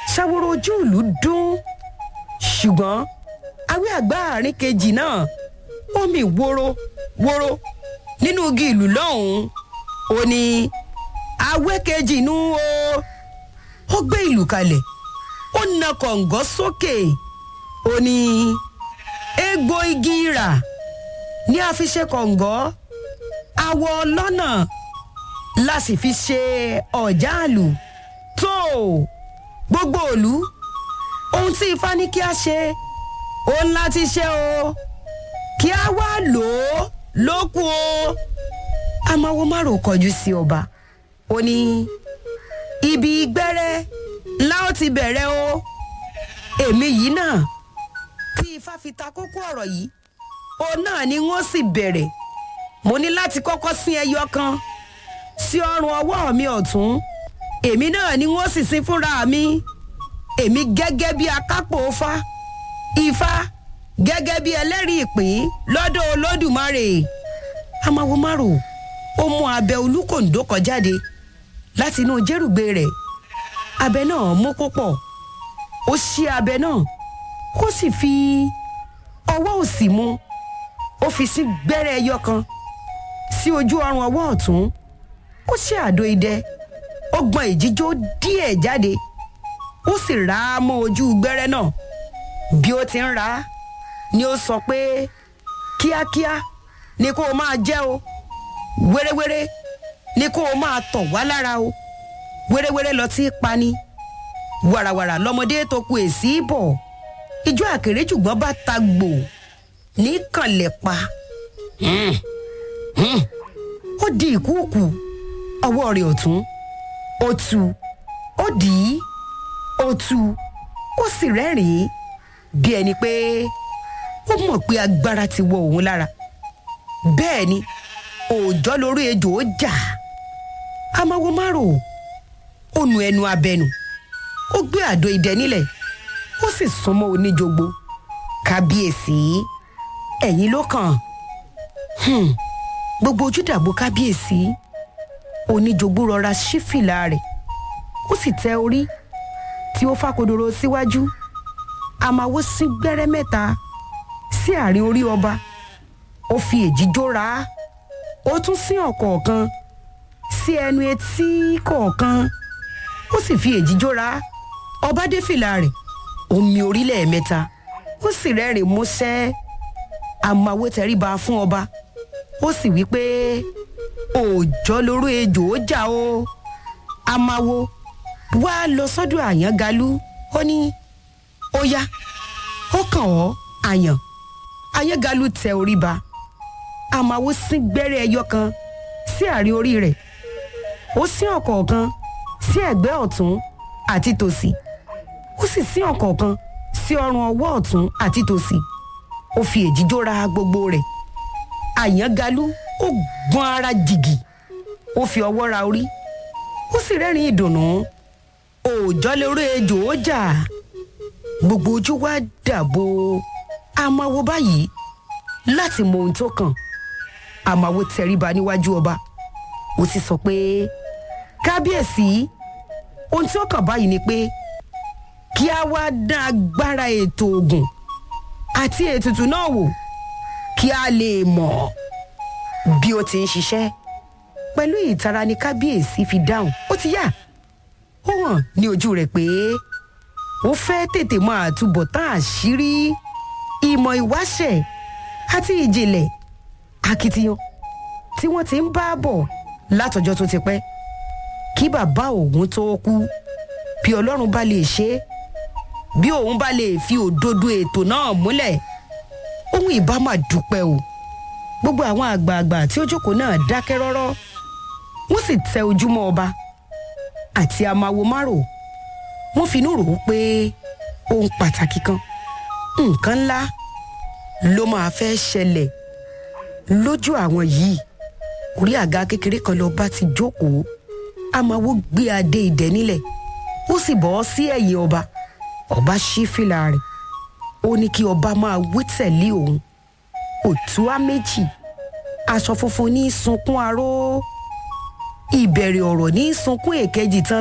ṣàwòrò ojú ìlú dún ṣùgbọ́n awé àgbà àárín kejì náà omi wóró wóró nínú igi ìlú lọ́hùn-ún ó ní awé kejì nú o ó gbé ìlú kalẹ̀ ó na kọ̀ǹgọ́ sókè ó ní egbò igi ìrà ní a fi ṣe kọ̀ǹgọ́ awọ lọ́nà la sì fi ṣe ọ̀jáàlù tó gbogbo òlú ohun tí ifá ní kí a ṣe òun láti ṣe o kí a wá lò ó lókù o. amáwo márùn kọjú sí ọba ó ní ibi gbẹ́rẹ́ láò ti bẹ̀rẹ̀ o èmi yìí náà tí ifá fi ta kókó ọ̀rọ̀ yìí òun náà ni wọ́n sì bẹ̀rẹ̀ mo ní láti kọ́kọ́ sin ẹyọ kan sí ọrùn ọwọ́ mi ọ̀tún èmi náà ni wọ́n sì sin fúnra mi èmi gẹ́gẹ́ bí akápò ifá gẹ́gẹ́ bí ẹlẹ́rìí ìpín lọ́dọ̀ olódùmarè. amáwo márùn ó mú abẹ olúkòǹdó kan jáde láti inú jérùgbé rẹ̀ abẹ náà mú púpọ̀ ó ṣí abẹ náà ó sì fi ọwọ́ òsì mú ó fi sí gbẹ́rẹ́ ẹyọ kan sí ojú ọrùn ọwọ́ ọ̀tún ó ṣe àdó idẹ ó gbọ́n ìjíjó díẹ̀ jáde ó sì rà á mọ́ ojú gbẹ́rẹ́ náà bí ó ti ń rà á ni ó sọ pé kíákíá ni kó o máa jẹ́ o wéréwéré ni kó o máa tọ̀ wá lára o wéréwéré lọ tí pani wàràwàrà lọmọdé tó ku èsì bọ̀ ijó àkèrè jùgbọ́n bá ta gbò ní kànlẹ̀ pa ó di ìkúùkù ọwọ́ rẹ̀ ọ̀tún ó tu ó dì í ó tu ó sì rẹ́rìn-ín bí ẹni pé ó mọ̀ pé agbára ti wọ òun lára bẹ́ẹ̀ ni òòjọ́ lórí ejò ó jà amáwo márùn ó nu ẹnu abẹnù ó gbé àdó idẹ nílẹ̀ ó sì súnmọ́ oníjogbo kábíyèsí ẹ̀yin ló kàn gbogbo ojú dàbò kábíyèsí oníjogbo rọra ṣí fìlà rẹ̀ ó sì tẹ orí tí ó fàkodoro síwájú amáwo sí gbẹ́rẹ́ mẹ́ta sí àárín orí ọba ó fi èjìjó ra á ó tún sí ọ̀kọ̀ọ̀kan sí ẹnu etí kọ̀ọ̀kan ó sì fi èjìjó ra á ọba dé fìlà rẹ̀ ó mì orílẹ̀ mẹ́ta ó sì rẹ́rìn músẹ́ amáwo tẹríba fún ọba ó sì wí pé òòjọ́ lóró ejò ó jà o amáwo wá lọ sọ́dọ̀ àyàngalú ó ní ó yá ó kàn ọ́ àyàngalú tẹ orí ba amáwo sí gbẹ́rẹ́ ẹyọ kan sí àárín orí rẹ̀ ó sí ọ̀kọ̀ọ̀kan sí ẹ̀gbẹ́ ọ̀tún àti tòsì ó sì sí ọ̀kọ̀ọ̀kan sí ọrùn ọwọ́ ọ̀tún àti tòsì ó fi èjìjó ra gbogbo rẹ̀ àyàngalú ó gbọ́n ara jìgì ó fi ọwọ́ ra orí ó sì rẹ́rìn ìdùnnú òòjọ́ lórí ejò ó jà gbogbo ojú wa dàbò amáwo báyìí láti mọ ohun tó kàn amáwo tẹríba níwájú ọba ó sì sọ pé kábíyèsí ohun tí ó kàn báyìí ni pé kí a wá dán agbára ètò ògùn àti ètùtù náà wò kí a lè mọ̀ bí ó ti ń ṣiṣẹ́ pẹ̀lú ìtara ni kábíyèsí fi dáhùn ó ti yá ó hàn ní ojú rẹ̀ pé ó fẹ́ tètè mọ àtúbọ̀tán àṣírí ìmọ̀ ìwáṣẹ̀ àti ìjìnlẹ̀ akitiyan tí wọ́n ti ń bá bọ̀ látọjọ́ tó ti pẹ́ kí bàbá òun tó kú bí ọlọ́run bá lè ṣe é bí òun bá lè fi òdodo ètò náà múlẹ̀ ohun ìbá máa dúpẹ́ o gbogbo àwọn àgbààgbà tí ó jókòó náà dákẹ́ rọ́rọ́ wọ́n sì tẹ ojúmọ́ ọba àti amáwo márùn wọ́n finú rò ó pé ohun pàtàkì kan nǹkan ńlá ló máa fẹ́ ṣẹlẹ̀ lójú àwọn yìí orí àga kékeré kan lọba ti jókòó amáwo gbé adé idẹ nílẹ̀ ó sì bọ́ sí ẹ̀yìn ọba ọba ṣí fìlà rẹ̀ ó ní kí ọba máa wí tẹ̀lé òun òtúá méjì aṣọ funfun ní sunkún aró ìbẹ̀rẹ̀ ọ̀rọ̀ ní sunkún èkejì tán